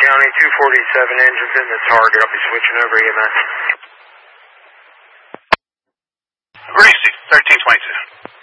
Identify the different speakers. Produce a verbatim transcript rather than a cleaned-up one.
Speaker 1: County, two forty-seven engines in the target. I'll be switching over E M S.
Speaker 2: Reese, thirteen twenty-two.